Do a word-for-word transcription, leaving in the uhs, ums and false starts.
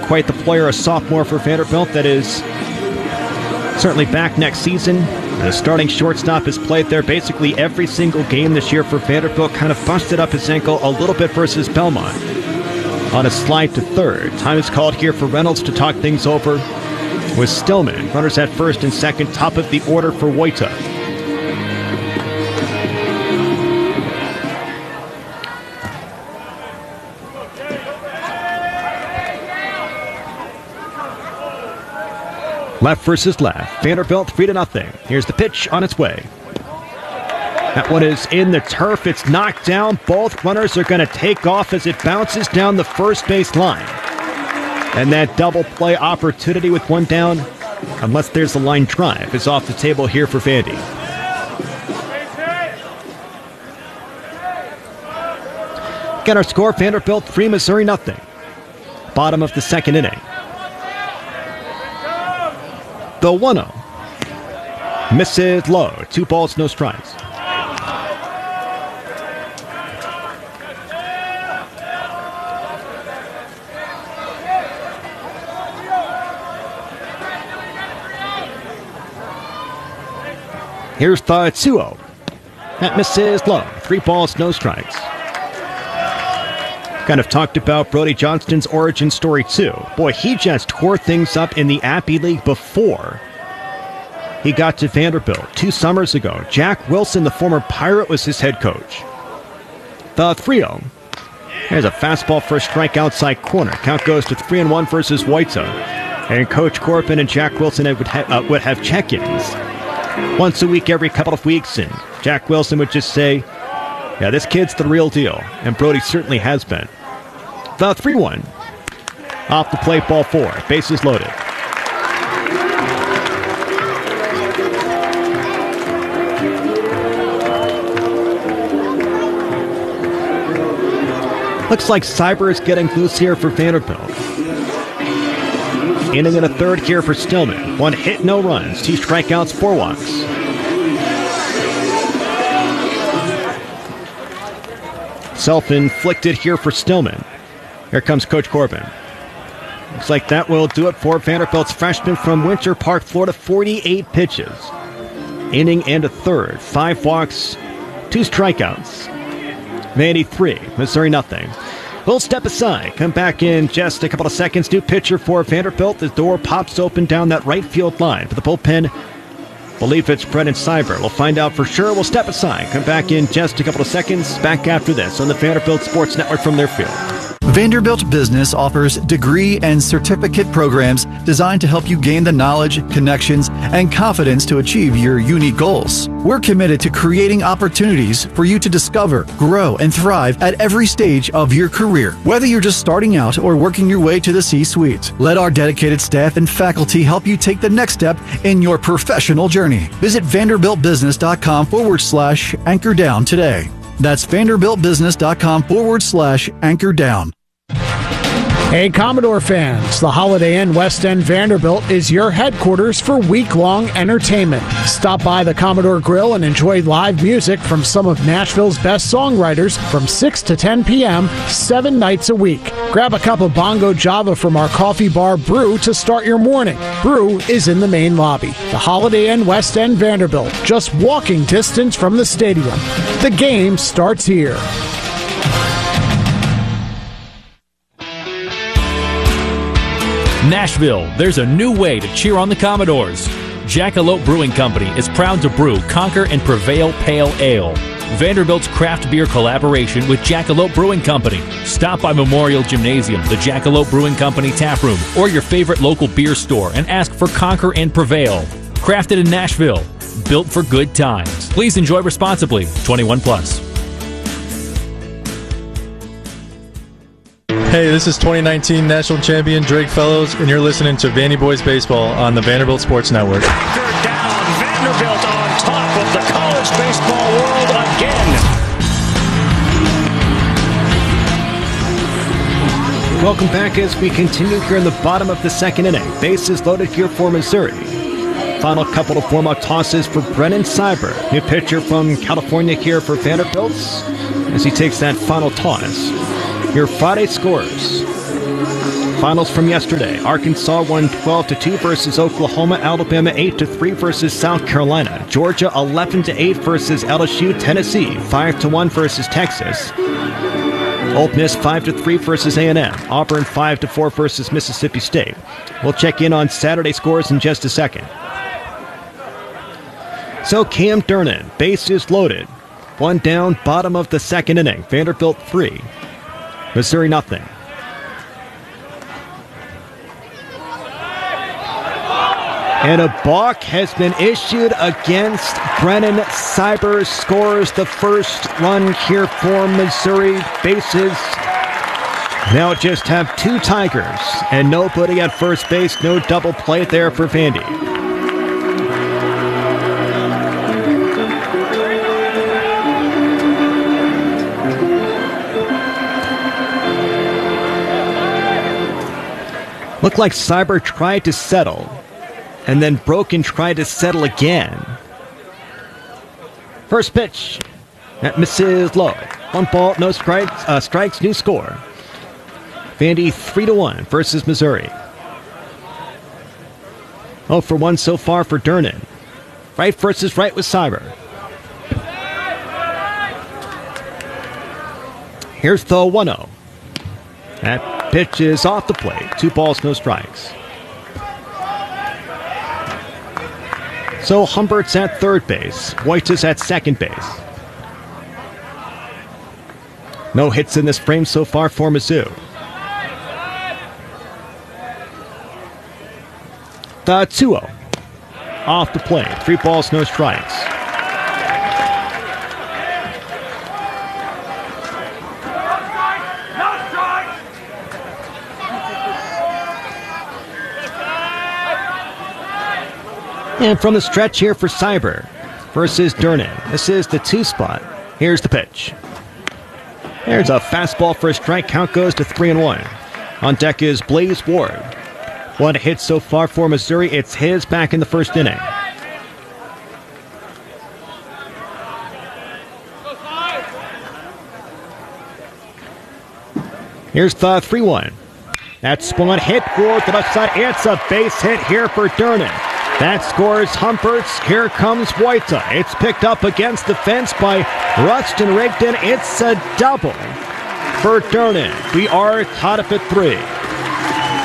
quite the player, a sophomore for Vanderbilt that is certainly back next season. The starting shortstop has played there basically every single game this year for Vanderbilt. Kind of busted up his ankle a little bit versus Belmont on a slide to third. Time is called here for Reynolds to talk things over with Stillman. Runners at first and second, top of the order for Wojta. Left versus left. Vanderbilt three to nothing. Here's the pitch on its way. That one is in the turf. It's knocked down. Both runners are going to take off as it bounces down the first base line. And that double play opportunity with one down, unless there's a line drive, is off the table here for Vandy. Get our score. Vanderbilt three, Missouri nothing. Bottom of the second inning. The one oh. Misses low. Two balls, no strikes. Here's the two oh. That misses low. Three balls, no strikes. Kind of talked about Brody Johnston's origin story too. Boy, he just tore things up in the Appy League before he got to Vanderbilt two summers ago. Jack Wilson, the former Pirate, was his head coach. The three oh. There's a fastball for a strike outside corner. Count goes to three and one versus Wojta. And Coach Corbin and Jack Wilson would, ha- uh, would have check-ins once a week, every couple of weeks, and Jack Wilson would just say, yeah, this kid's the real deal, and Brody certainly has been. The three one. Off the plate, ball four. Bases loaded. Looks like Cyber is getting loose here for Vanderbilt. Inning and a third here for Stillman. One hit, no runs. Two strikeouts, four walks. Self-inflicted here for Stillman. Here comes Coach Corbin. Looks like that will do it for Vanderbilt's freshman from Winter Park, Florida. forty-eight pitches. Inning and a third. Five walks, two strikeouts. Vandy three, Missouri nothing. We'll step aside, come back in just a couple of seconds. New pitcher for Vanderbilt. The door pops open down that right field line. For the bullpen, believe it's Brennan Cyber. We'll find out for sure. We'll step aside, come back in just a couple of seconds. Back after this on the Vanderbilt Sports Network from their field. Vanderbilt Business offers degree and certificate programs designed to help you gain the knowledge, connections, and confidence to achieve your unique goals. We're committed to creating opportunities for you to discover, grow, and thrive at every stage of your career. Whether you're just starting out or working your way to the C-suite, let our dedicated staff and faculty help you take the next step in your professional journey. Visit vanderbiltbusiness.com forward slash anchor down today. That's vanderbiltbusiness.com forward slash anchor down. Hey, Commodore fans, the Holiday Inn West End Vanderbilt is your headquarters for week-long entertainment. Stop by the Commodore Grill and enjoy live music from some of Nashville's best songwriters from six to ten p.m., seven nights a week. Grab a cup of Bongo Java from our coffee bar Brew to start your morning. Brew is in the main lobby. The Holiday Inn West End Vanderbilt, just walking distance from the stadium. The game starts here. Nashville, there's a new way to cheer on the Commodores. Jackalope Brewing Company is proud to brew Conquer and Prevail Pale Ale, Vanderbilt's craft beer collaboration with Jackalope Brewing Company. Stop by Memorial Gymnasium, the Jackalope Brewing Company tap room, or your favorite local beer store and ask for Conquer and Prevail. Crafted in Nashville, built for good times. Please enjoy responsibly. twenty-one plus. Hey, this is twenty nineteen national champion Drake Fellows, and you're listening to Vandy Boys Baseball on the Vanderbilt Sports Network. Third down, Vanderbilt on top of the college baseball world again. Welcome back as we continue here in the bottom of the second inning. Bases loaded here for Missouri. Final couple of warm-up tosses for Brennan Cyber, new pitcher from California here for Vanderbilt, as he takes that final toss. Your Friday scores. Finals from yesterday. Arkansas won twelve to two versus Oklahoma. Alabama eight to three versus South Carolina. Georgia eleven to eight versus L S U. Tennessee five to one versus Texas. Ole Miss five to three versus A and M. Auburn five to four versus Mississippi State. We'll check in on Saturday scores in just a second. So Cam Durnan, bases loaded. One down, bottom of the second inning. Vanderbilt three. Missouri nothing. And a balk has been issued against Brennan Cybers. Scores the first run here for Missouri. Bases now just have two Tigers and nobody at first base. No double play there for Vandy. Looked like Cyber tried to settle, and then Broken tried to settle again. First pitch. That misses low. One ball, no strikes, uh, strikes, new score. Vandy three to one versus Missouri. Oh for one so far for Durnan. Right versus right with Cyber. Here's the one oh. That pitch is off the plate. Two balls, no strikes. So Humbert's at third base. White is at second base. No hits in this frame so far for Mizzou. The two oh. Off the plate. Three balls, no strikes. And from the stretch here for Cyber versus Durnan. This is the two spot. Here's the pitch. There's a fastball for a strike. Count goes to three and one. On deck is Blaze Ward. One hit so far for Missouri. It's his back in the first inning. Here's the three one. That's one hit for the left side. It's a base hit here for Durnan. That scores Humperts. Here comes Wojta. It's picked up against the fence by Rustin Rigdon. It's a double for Durnan. We are tied up at three.